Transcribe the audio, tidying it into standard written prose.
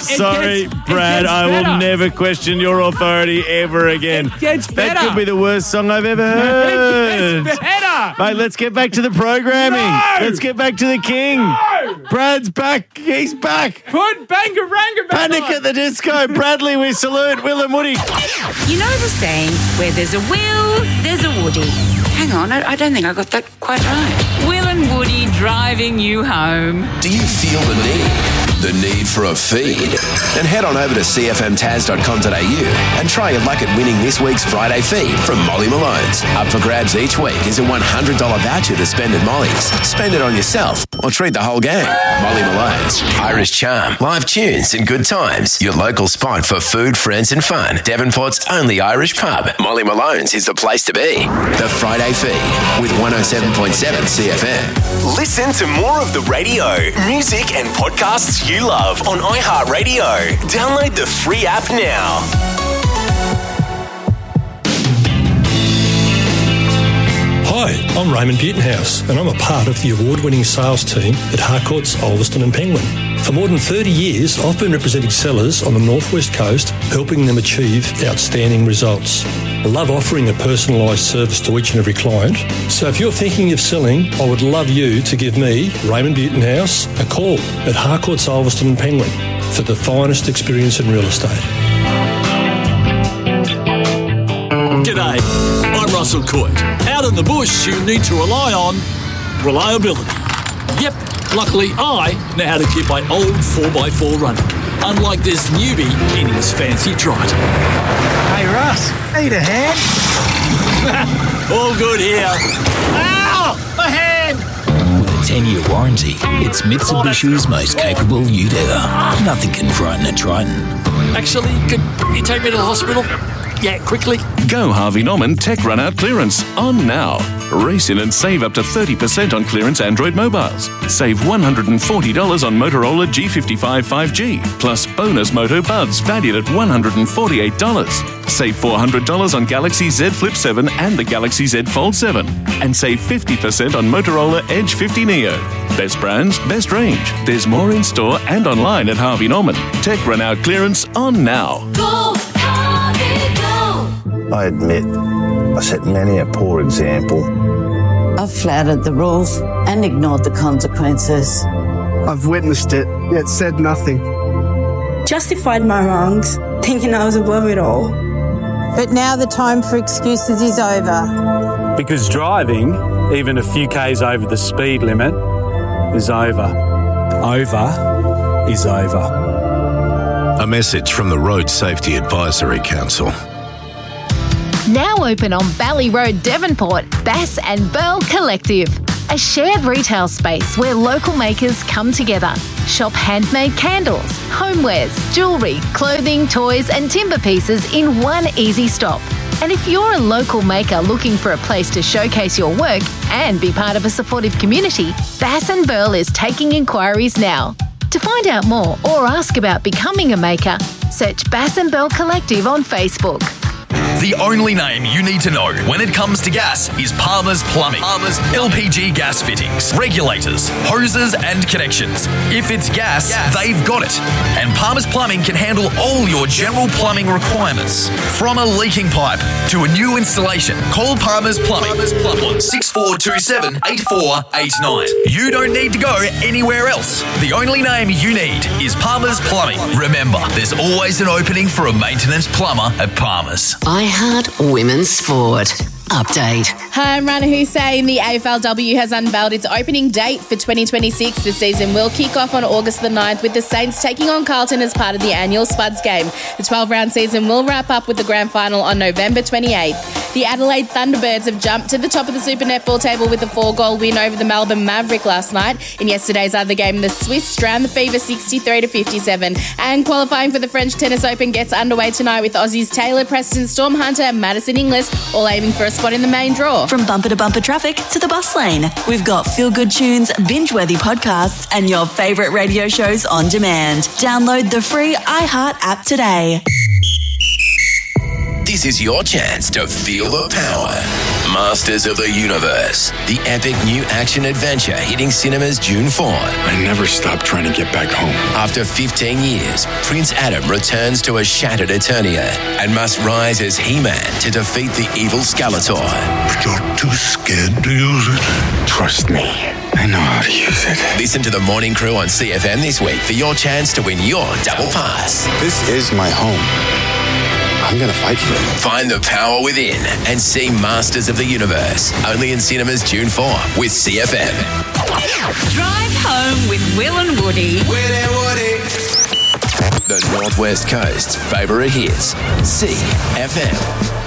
sorry, Brad. I will never question your authority ever again. It gets better. That could be the worst song I've ever heard. It gets better. Mate, let's get back to the programming. No. Let's get back to the king. No. Brad's back. He's back. Put Bangaranga back Panic on. at the Disco. Bradley, we salute. Will and Woody. You know the saying, where there's a Will, there's a Woody. Hang on, I don't think I got that quite right. Will and Woody driving you home. Do you feel the need? The need for a feed? Then head on over to cfmtaz.com.au and try your luck at winning this week's Friday feed from Molly Malone's. Up for grabs each week is a $100 voucher to spend at Molly's. Spend it on yourself or treat the whole gang. Molly Malone's. Irish charm, live tunes and good times. Your local spot for food, friends and fun. Devonport's only Irish pub. Molly Malone's is the place to be. The Friday feed with 107.7 CFM. Listen to more of the radio, music and podcasts you love on iHeartRadio. Download the free app now. Hi, I'm Raymond Butenhouse and I'm a part of the award-winning sales team at Harcourts, Ulverston and Penguin. For more than 30 years, I've been representing sellers on the Northwest Coast, helping them achieve outstanding results. I love offering a personalised service to each and every client. So if you're thinking of selling, I would love you to give me, Raymond Butenhouse, a call at Harcourts, Ulverston and Penguin for the finest experience in real estate. G'day, I'm Russell Coit. Out in the bush, you need to rely on reliability. Yep, luckily I know how to keep my old 4x4 running, unlike this newbie in his fancy trot. Hey Russ, need a hand? All good here. Ow! My hand! With a 10-year warranty, it's Mitsubishi's most capable ute ever. Nothing can frighten a Triton. Actually, could you take me to the hospital? Yeah, quickly. Go Harvey Norman Tech Run Out Clearance on now. Race in and save up to 30% on clearance Android mobiles. Save $140 on Motorola G55 5G, plus bonus Moto Buds valued at $148. Save $400 on Galaxy Z Flip 7 and the Galaxy Z Fold 7. And save 50% on Motorola Edge 50 Neo. Best brands, best range. There's more in store and online at Harvey Norman. Tech Run Out Clearance on now. Go, Harvey, go! I admit, I set many a poor example. I've flouted the rules and ignored the consequences. I've witnessed it, yet said nothing. Justified my wrongs, thinking I was above it all. But now the time for excuses is over. Because driving, even a few Ks over the speed limit, is over. Over is over. A message from the Road Safety Advisory Council. Now open on Valley Road, Devonport, Bass and Burl Collective. A shared retail space where local makers come together. Shop handmade candles, homewares, jewellery, clothing, toys and timber pieces in one easy stop. And if you're a local maker looking for a place to showcase your work and be part of a supportive community, Bass and Burl is taking inquiries now. To find out more or ask about becoming a maker, search Bass and Burl Collective on Facebook. The only name you need to know when it comes to gas is Palmer's Plumbing. Palmer's LPG gas fittings, regulators, hoses and connections. If it's gas, they've got it. And Palmer's Plumbing can handle all your general plumbing requirements. From a leaking pipe to a new installation, call Palmer's Plumbing on 6427 8489. You don't need to go anywhere else. The only name you need is Palmer's Plumbing. Remember, there's always an opening for a maintenance plumber at Palmer's. iHeart Women's Sport. Update. Hi, I'm Rana Hussein. The AFLW has unveiled its opening date for 2026. The season will kick off on August the 9th with the Saints taking on Carlton as part of the annual Spuds game. The 12-round season will wrap up with the grand final on November 28th. The Adelaide Thunderbirds have jumped to the top of the Super Netball table with a 4-goal win over the Melbourne Maverick last night. In yesterday's other game, the Swiss drowned the Fever 63-57. And qualifying for the French Tennis Open gets underway tonight with Aussies Taylor Preston, Storm Hunter and Madison Inglis all aiming for a spot in the main draw. From bumper to bumper traffic to the bus lane, we've got feel-good tunes, binge-worthy podcasts and your favourite radio shows on demand. Download the free iHeart app today. This is your chance to feel the power. Masters of the Universe, the epic new action-adventure hitting cinemas June 4. I never stopped trying to get back home. After 15 years, Prince Adam returns to a shattered Eternia and must rise as He-Man to defeat the evil Skeletor. But you're too scared to use it. Trust me, I know how to use it. Listen to the Morning Crew on CFM this week for your chance to win your double pass. This is my home. I'm going to fight for it. Find the power within and see Masters of the Universe. Only in cinemas June 4 with CFM. Drive home with Will and Woody. The Northwest Coast's favourite hits. CFM.